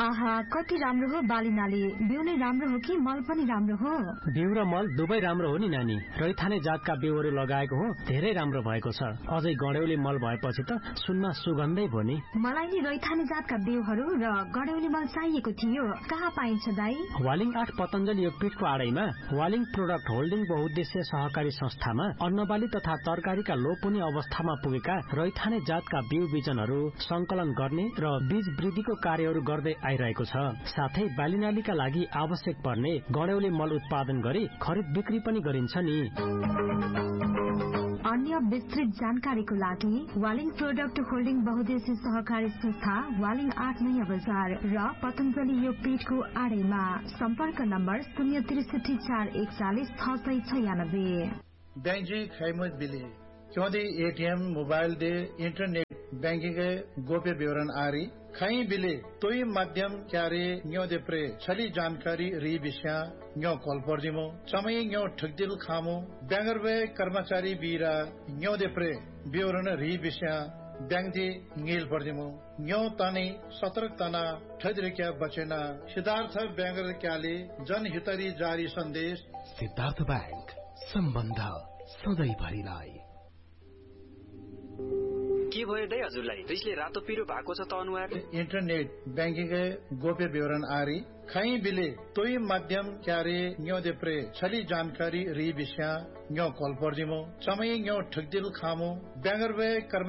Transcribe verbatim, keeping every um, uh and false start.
आहा कति राम्रो हो बालीनाली। बिउ नै राम्रो हो कि मल पनि राम्रो हो? बिउ र मल दुवै राम्रो हो नि नानी। रैथाने जातका बिउहरू लगाएको हो, धेरै राम्रो भएको छ। अझै गड्यौली मल भएपछि त सुनमा सुगन्धै भयो नि। मलाई नि रैथाने जातका बिउहरू र गड्यौली मल चाहिएको थियो। कहाँ पाइन्छ दाई? वालिङ आठ पतञ्जलि योगपीठको आडैमा वालिङ प्रोडक्ट होल्डिङ बहुद्देश्य सहकारी संस्थामा अन्नबाली तथा तरकारीका लोपुनी अवस्थामा पुगेका रैथाने जातका बिउ बिजनहरू संकलन गर्ने र बीज वृद्धिको कार्यहरू गर्दै आइरहेको छ। साथै बालीनालीका लागि आवश्यक पर्ने गड्यौली मल उत्पादन गरी खरिद बिक्री पनि गरिन्छ नि। अन्य विस्तृत जानकारीको लागि वालिङ प्रोडक्ट होल्डिङ बहुद्देश्य सहकारी संस्था वालिङ आठ नयाँ बजार र पतञ्जलि योगपीठको आडैमा। सम्पर्क नम्बर शून्य त्रिसठी चार एकचालिस छ सय छयानब्बे। बैंजी खैमुद बिली क्योंकि ATM mobile they internet banking गोप्य विवरण आरी खई बिले तोई माध्यम क्यारे न्यो दे प्रे छली जानकारी री विषय न्यो कॉल पर दिमो समय न्यो ठगदिल खामो बैंगर वे कर्मचारी बीरा न्यो दे प्रे विवरण री विषय बैंक दे नील पर दिमो न्यो तानी सतर्क तना ठदरिक्या बचेना सिद्धार्थ बैंगर क्याले जनहितरी जारी सन्देश। सिद्धार्थ बैंक सम्बन्ध सधैँ भरिलाई। के भयो दाइ हजुरलाई? रिसले रातो पिरो भएको छ त अनुहार। इंटरनेट बैंकिंग गोप्य विवरण आरी खई बिले तोई माध्यम क्यारे न्यो दे प्रे छली जानकारी री विषय न्यो कॉल पर दिमो समय न्यो ठगदिल खामो बैंगर वे कर्म